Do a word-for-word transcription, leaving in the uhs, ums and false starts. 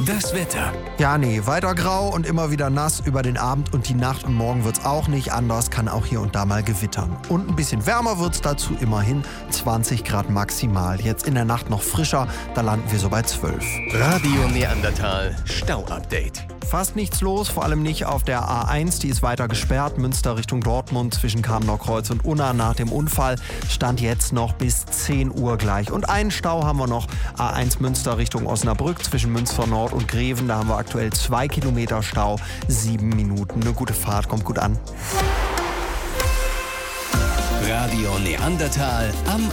Das Wetter. Ja, nee, weiter grau und immer wieder nass über den Abend und die Nacht und morgen wird's auch nicht anders, kann auch hier und da mal gewittern. Und ein bisschen wärmer wird's dazu, immerhin zwanzig Grad maximal. Jetzt in der Nacht noch frischer, da landen wir so bei zwölf. Radio Neandertal Stau-Update. Fast nichts los, vor allem nicht auf der A eins, die ist weiter gesperrt. Münster Richtung Dortmund zwischen Kamener Kreuz und Unna nach dem Unfall. Stand jetzt noch bis zehn Uhr gleich. Und einen Stau haben wir noch, A eins Münster Richtung Osnabrück zwischen Münster Nord und Greven. Da haben wir aktuell zwei Kilometer Stau, sieben Minuten. Eine gute Fahrt, kommt gut an. Radio Neandertal am